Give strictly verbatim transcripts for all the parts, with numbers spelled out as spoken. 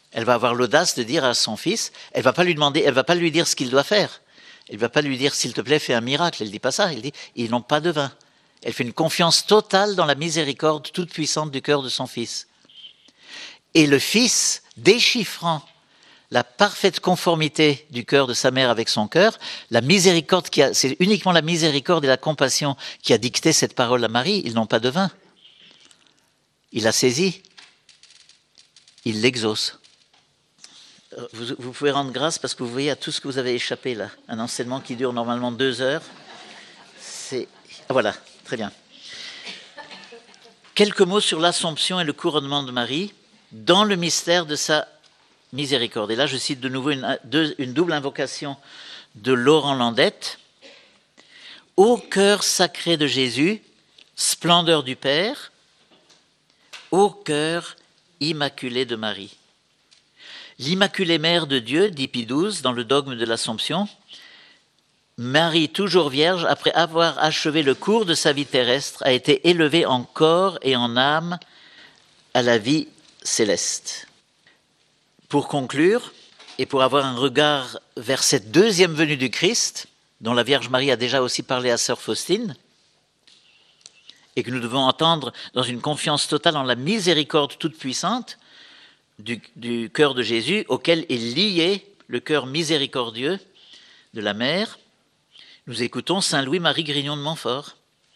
Elle va avoir l'audace de dire à son fils, elle va pas lui demander, elle va pas lui dire ce qu'il doit faire. Elle va pas lui dire, s'il te plaît, fais un miracle. Elle dit pas ça. Elle dit, ils n'ont pas de vin. Elle fait une confiance totale dans la miséricorde toute puissante du cœur de son fils. Et le fils, déchiffrant la parfaite conformité du cœur de sa mère avec son cœur, la miséricorde qui a, c'est uniquement la miséricorde et la compassion qui a dicté cette parole à Marie. Ils n'ont pas de vin. Il a saisi. Il l'exauce. Vous, vous pouvez rendre grâce parce que vous voyez à tout ce que vous avez échappé là. Un enseignement qui dure normalement deux heures. C'est... Ah, voilà, très bien. Quelques mots sur l'Assomption et le couronnement de Marie dans le mystère de sa miséricorde. Et là, je cite de nouveau une, deux, une double invocation de Laurent Landette. Ô cœur sacré de Jésus, splendeur du Père, ô cœur immaculé de Marie. L'Immaculée Mère de Dieu, dit Pie douze, dans le dogme de l'Assomption, Marie, toujours vierge, après avoir achevé le cours de sa vie terrestre, a été élevée en corps et en âme à la vie céleste. Pour conclure, et pour avoir un regard vers cette deuxième venue du Christ, dont la Vierge Marie a déjà aussi parlé à sœur Faustine, et que nous devons entendre dans une confiance totale en la miséricorde toute puissante du, du cœur de Jésus, auquel est lié le cœur miséricordieux de la Mère, nous écoutons Saint Louis-Marie Grignon de Montfort.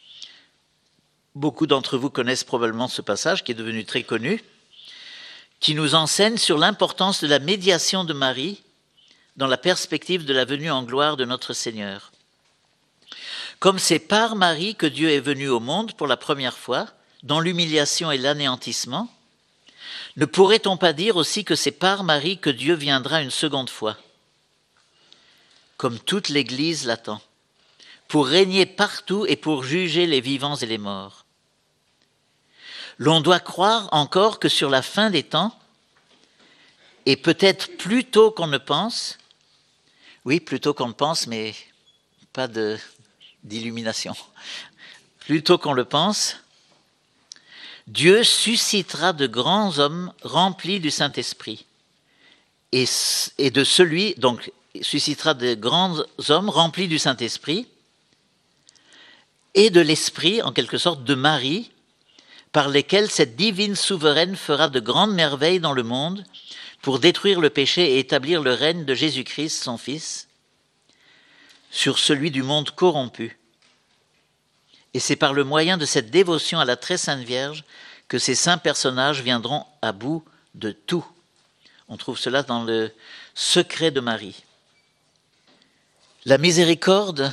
Beaucoup d'entre vous connaissent probablement ce passage qui est devenu très connu, qui nous enseigne sur l'importance de la médiation de Marie dans la perspective de la venue en gloire de notre Seigneur. Comme c'est par Marie que Dieu est venu au monde pour la première fois, dans l'humiliation et l'anéantissement, ne pourrait-on pas dire aussi que c'est par Marie que Dieu viendra une seconde fois, comme toute l'Église l'attend, pour régner partout et pour juger les vivants et les morts. L'on doit croire encore que sur la fin des temps, et peut-être plus tôt qu'on ne pense, oui, plus tôt qu'on ne pense, mais pas de, d'illumination, plus tôt qu'on le pense, Dieu suscitera de grands hommes remplis du Saint-Esprit, et, et de celui, donc, suscitera de grands hommes remplis du Saint-Esprit, et de l'Esprit, en quelque sorte, de Marie, par lesquels cette divine souveraine fera de grandes merveilles dans le monde pour détruire le péché et établir le règne de Jésus-Christ, son Fils, sur celui du monde corrompu. Et c'est par le moyen de cette dévotion à la très sainte Vierge que ces saints personnages viendront à bout de tout. On trouve cela dans le secret de Marie. La miséricorde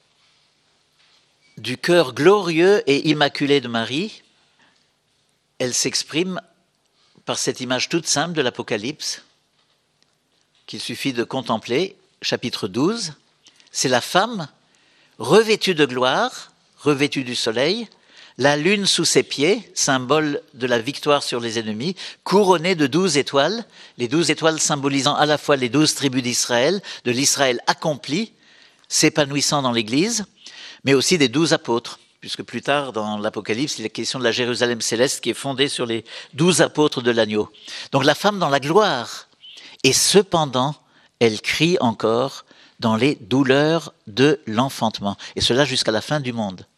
du cœur glorieux et immaculé de Marie, elle s'exprime par cette image toute simple de l'Apocalypse qu'il suffit de contempler, chapitre douze. C'est la femme revêtue de gloire, revêtue du soleil, la lune sous ses pieds, symbole de la victoire sur les ennemis, couronnée de douze étoiles, les douze étoiles symbolisant à la fois les douze tribus d'Israël, de l'Israël accompli, s'épanouissant dans l'Église, mais aussi des douze apôtres, puisque plus tard, dans l'Apocalypse, il est question de la Jérusalem céleste qui est fondée sur les douze apôtres de l'agneau. Donc la femme dans la gloire, et cependant, elle crie encore dans les douleurs de l'enfantement, et cela jusqu'à la fin du monde.